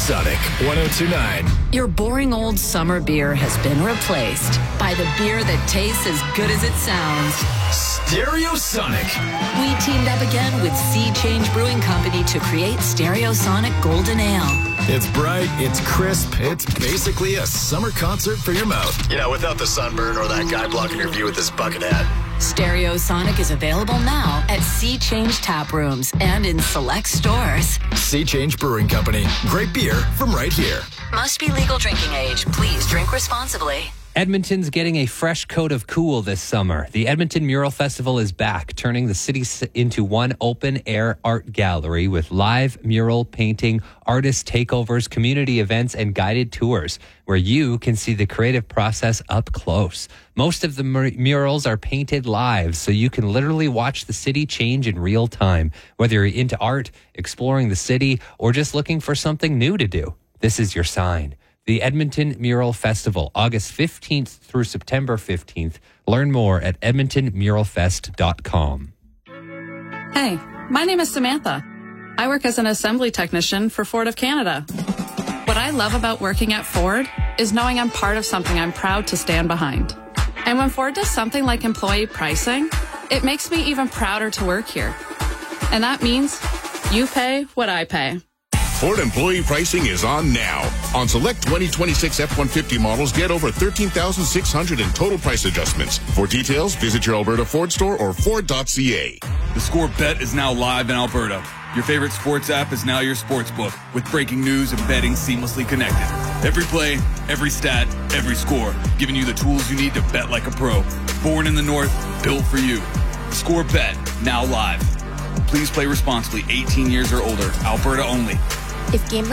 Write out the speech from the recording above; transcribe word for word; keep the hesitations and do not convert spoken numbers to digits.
Sonic one oh two point nine. Your boring old summer beer has been replaced by the beer that tastes as good as it sounds. Stereosonic. We teamed up again with Sea Change Brewing Company to create Stereosonic Golden Ale. It's bright, it's crisp, it's basically a summer concert for your mouth. You know, without the sunburn or that guy blocking your view with his bucket hat. Stereosonic is available now at Sea Change Tap Rooms and in select stores. Sea Change Brewing Company. Great beer from right here. Must be legal drinking age. Please drink responsibly. Edmonton's getting a fresh coat of cool this summer. The Edmonton Mural Festival is back, turning the city into one open-air art gallery with live mural painting, artist takeovers, community events, and guided tours where you can see the creative process up close. Most of the mur- murals are painted live, so you can literally watch the city change in real time, whether you're into art, exploring the city, or just looking for something new to do. This is your sign. The Edmonton Mural Festival, August fifteenth through September fifteenth. Learn more at edmonton mural fest dot com. Hey, my name is Samantha. I work as an assembly technician for Ford of Canada. What I love about working at Ford is knowing I'm part of something I'm proud to stand behind. And when Ford does something like employee pricing, it makes me even prouder to work here. And that means you pay what I pay. Ford employee pricing is on now. On select twenty twenty-six F one fifty models, get over thirteen thousand six hundred dollars in total price adjustments. For details, visit your Alberta Ford store or ford dot c a. The Score Bet is now live in Alberta. Your favorite sports app is now your sports book, with breaking news and betting seamlessly connected. Every play, every stat, every score, giving you the tools you need to bet like a pro. Born in the North, built for you. Score Bet, now live. Please play responsibly, eighteen years or older, Alberta only. If gambling